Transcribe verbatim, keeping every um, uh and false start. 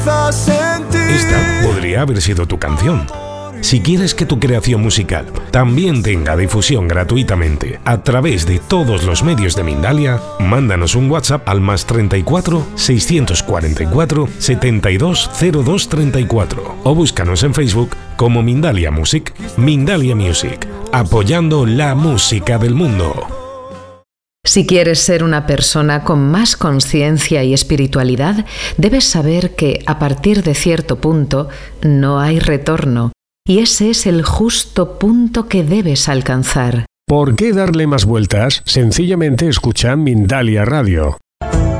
Esta podría haber sido tu canción. Si quieres que tu creación musical también tenga difusión gratuitamente a través de todos los medios de Mindalia, mándanos un WhatsApp al más treinta y cuatro, seiscientos cuarenta y cuatro, setenta y dos, cero dos treinta y cuatro o búscanos en Facebook como Mindalia Music. Mindalia Music, apoyando la música del mundo. Si quieres ser una persona con más conciencia y espiritualidad, debes saber que a partir de cierto punto no hay retorno. Y ese es el justo punto que debes alcanzar. ¿Por qué darle más vueltas? Sencillamente escucha Mindalia Radio.